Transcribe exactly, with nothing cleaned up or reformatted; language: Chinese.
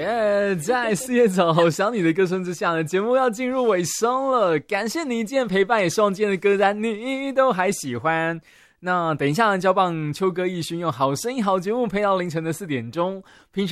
耶、yeah, 在四叶草好想你的歌声之下呢，节目要进入尾声了。感谢你今天陪伴，也希望今天的歌单你都还喜欢。那等一下呢，交棒秋歌奕勋用好声音好节目陪到凌晨的四点钟。平常